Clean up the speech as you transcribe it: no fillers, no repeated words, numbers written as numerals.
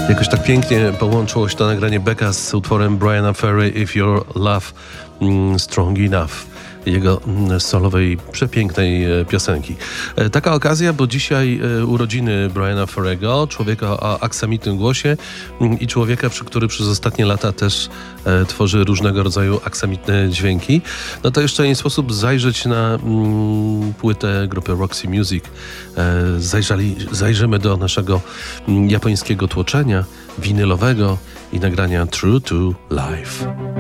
Jakoś tak pięknie połączyło się to nagranie Becka z utworem Briana Ferry If Your Love Strong Enough, jego solowej, przepięknej piosenki. Taka okazja, bo dzisiaj urodziny Briana Ferry'ego, człowieka o aksamitnym głosie i człowieka, który przez ostatnie lata też tworzy różnego rodzaju aksamitne dźwięki. No to jeszcze nie sposób zajrzeć na płytę grupy Roxy Music. Zajrzymy do naszego japońskiego tłoczenia winylowego i nagrania True to Life.